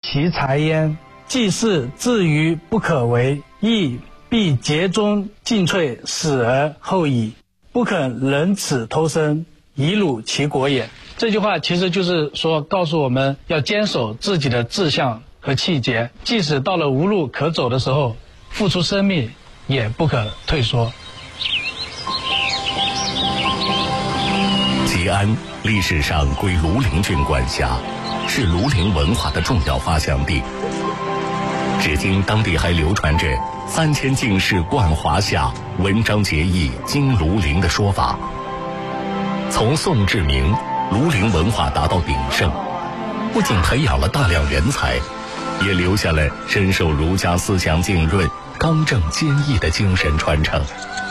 其才焉。既是至于不可为，亦必竭忠尽瘁，死而后已，不肯忍此偷生，以辱其国也。这句话其实就是说，告诉我们要坚守自己的志向和气节，即使到了无路可走的时候，付出生命也不可退缩。 吉安历史上归庐陵郡管辖，是庐陵文化的重要发祥地。至今当地还流传着3000进士冠华夏，文章结义经庐陵的说法。从宋至明，庐陵文化达到鼎盛，不仅培养了大量人才，也留下了深受儒家思想浸润、刚正坚毅的精神传承。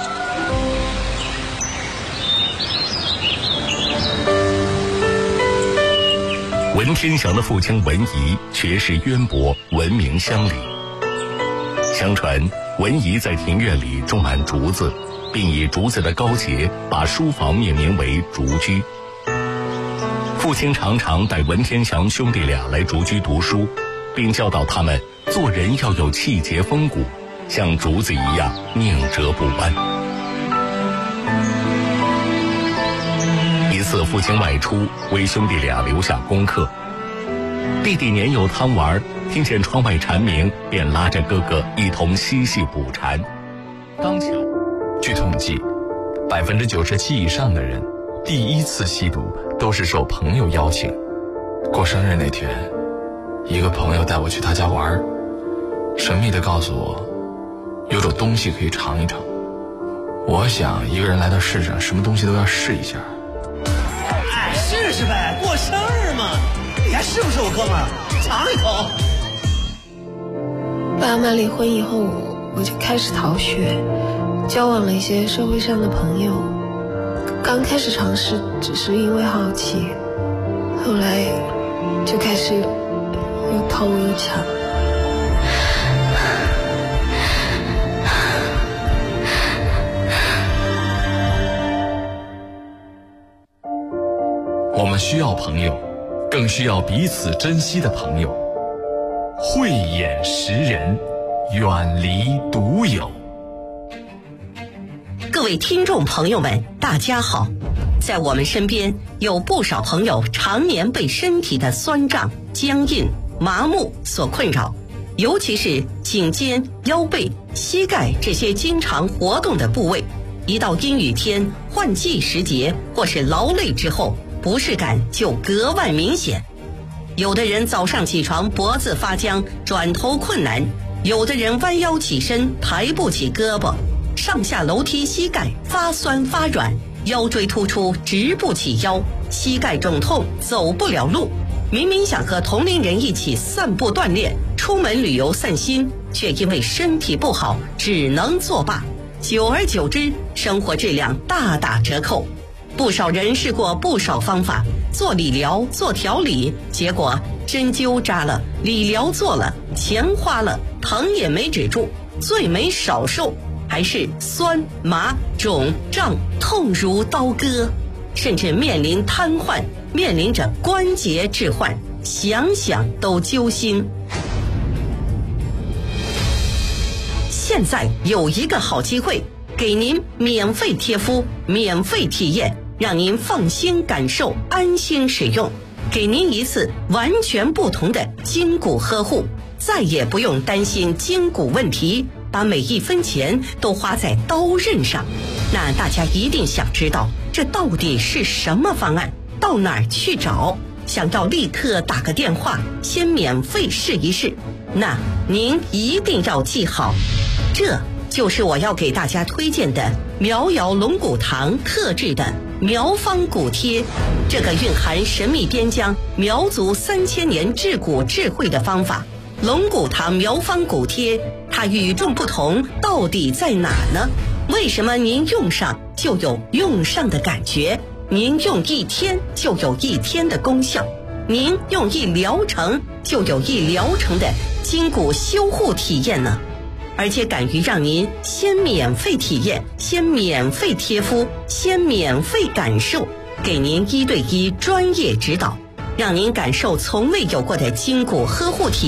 文天祥的父亲文仪学识渊博，闻名乡里。相传文仪在庭院里种满竹子，并以竹子的高节把书房命名为竹居。父亲常常带文天祥兄弟俩来竹居读书，并教导他们做人要有气节风骨，像竹子一样宁折不弯。一次父亲外出，为兄弟俩留下功课。弟弟年幼贪玩，听见窗外蝉鸣，便拉着哥哥一同嬉戏捕蝉。刚巧， 据统计，97%以上的人第一次吸毒都是受朋友邀请。过生日那天，一个朋友带我去他家玩，神秘地告诉我，有种东西可以尝一尝。我想一个人来到世上，什么东西都要试一下。 哎，试试呗，过生日嘛，你还是不是我哥们儿？尝一口。 爸妈离婚以后，我就开始逃学，交往了一些社会上的朋友。刚开始尝试只是因为好奇，后来就开始又偷又抢。 我们需要朋友，更需要彼此珍惜的朋友。慧眼识人，远离独有。 各位听众朋友们，大家好。在我们身边有不少朋友常年被身体的酸胀、僵硬、麻木所困扰，尤其是颈肩、腰背、膝盖这些经常活动的部位，一到阴雨天、换季时节或是劳累之后，不适感就格外明显。有的人早上起床脖子发僵，转头困难；有的人弯腰起身抬不起胳膊，上下楼梯膝盖发酸发软，腰椎突出直不起腰，膝盖肿痛走不了路。明明想和同龄人一起散步锻炼，出门旅游散心，却因为身体不好只能作罢。久而久之，生活质量大打折扣。不少人试过不少方法，做理疗、做调理，结果针灸扎了，理疗做了，钱花了，疼也没止住，最没少受，还是酸麻肿胀痛如刀割，甚至面临瘫痪，面临着关节置换，想想都揪心。现在有一个好机会，给您免费贴敷，免费体验，让您放心感受，安心使用，给您一次完全不同的筋骨呵护，再也不用担心筋骨问题，把每一分钱都花在刀刃上。那大家一定想知道，这到底是什么方案？到哪儿去找？想要立刻打个电话，先免费试一试。那您一定要记好，这就是我要给大家推荐的苗瑶龙骨堂特制的苗方骨贴，这个蕴含神秘边疆苗族3000年治骨智慧的方法。龙骨堂苗方骨贴，它与众不同到底在哪呢？为什么您用上就有用上的感觉？您用1天就有1天的功效，您用1疗程就有1疗程的筋骨修护体验呢？而且敢于让您先免费体验，先免费贴敷，先免费感受，给您1对1专业指导，让您感受从未有过的筋骨呵护体验。